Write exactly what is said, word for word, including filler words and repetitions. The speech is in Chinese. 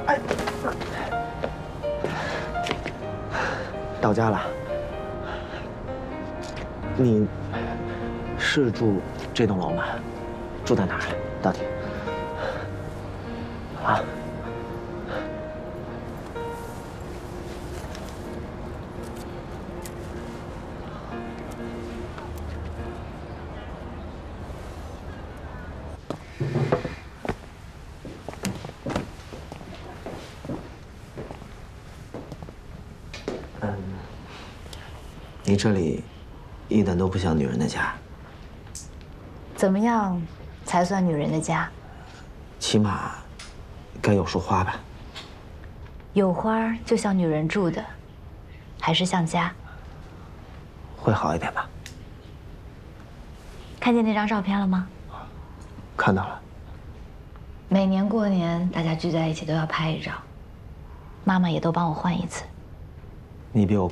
哎，到家了。你是住这栋楼吗？住在哪儿？到底？啊？嗯，你这里一点都不像女人的家。 怎么样才算女人的家？ 起码该有束花吧。 有花就像女人住的，还是像家？ 会好一点吧？ 看见那张照片了吗？ 看到了。 每年过年大家聚在一起都要拍一张，妈妈也都帮我换一次。 你比我